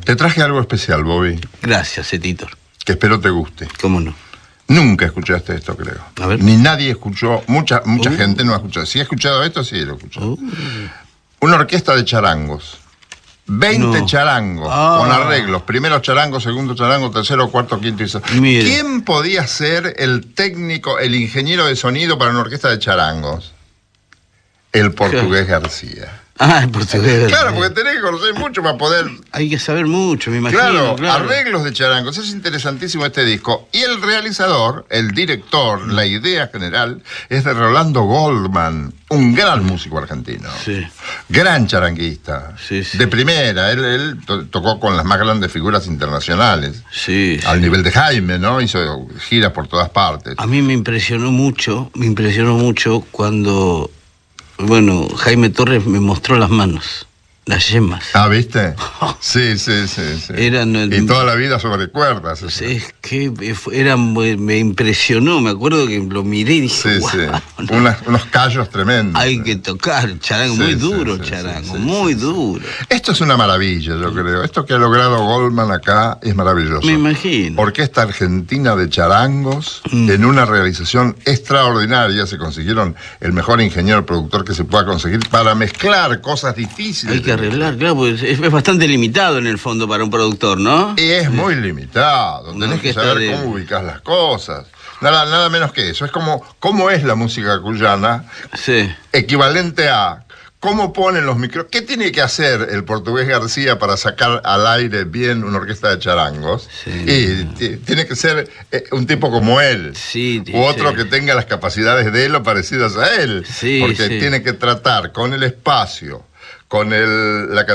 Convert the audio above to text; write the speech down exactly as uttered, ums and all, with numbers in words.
Te traje algo especial, Bobby. Gracias, Editor. Que espero te guste. ¿Cómo no? Nunca escuchaste esto, creo. A ver. Ni nadie escuchó, mucha mucha Uh. gente no ha escuchado. Si ha escuchado esto, sí lo ha escuchado. Uh. Una orquesta de charangos. veinte No. charangos, Ah. con arreglos. Primero charango, segundo charango, tercero, cuarto, quinto y sexto. Mire. ¿Quién podía ser el técnico, el ingeniero de sonido para una orquesta de charangos? El portugués García. Ah, el portugués. Claro, porque tenés que conocer mucho para poder... Hay que saber mucho, me imagino. Claro, Claro, arreglos de charangos. Es interesantísimo este disco. Y el realizador, el director, la idea general es de Rolando Goldman, un gran músico argentino. Sí. Gran charanguista. Sí, sí. De primera. Él, él to- tocó con las más grandes figuras internacionales. Sí, Al sí. nivel de Jaime, ¿no? Hizo giras por todas partes. A mí me impresionó mucho, me impresionó mucho cuando, bueno, Jaime Torres me mostró las manos, las yemas. Ah, ¿viste? Sí, sí, sí. sí. Eran el- Y toda la vida sobre cuerdas. eso. Sí, es que era, me impresionó, me acuerdo que lo miré y dije, Sí, "Guau, sí. no, Unas- unos callos tremendos. hay que tocar charango, Sí, muy sí, duro sí, charango, sí, sí, muy sí, sí. duro. Esto es una maravilla, yo creo. Esto que ha logrado Goldman acá es maravilloso. Me imagino. Orquesta Argentina de Charangos, Mm. en una realización extraordinaria. Se consiguieron el mejor ingeniero productor que se pueda conseguir para mezclar cosas difíciles. Hay que arreglar, claro, porque es, es bastante limitado en el fondo para un productor, ¿no? Y es muy limitado. Una Tenés que orquesta saber de- cómo ubicás las cosas. Nada, nada menos que eso. Es como cómo es la música cuyana, Sí. equivalente a cómo ponen los micros. ¿Qué tiene que hacer el portugués García para sacar al aire bien una orquesta de charangos? Sí. Y t- tiene que ser eh, un tipo como él. Sí, U otro sí. que tenga las capacidades de él o parecidas a él. Sí, porque sí. tiene que tratar con el espacio, con el, la